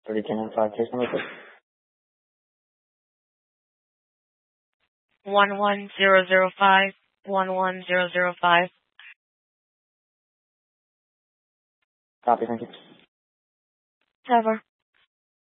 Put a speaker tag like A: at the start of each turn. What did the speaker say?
A: 1095 case number, please.
B: 11005. 11005.
A: Copy, thank you.
B: Ever.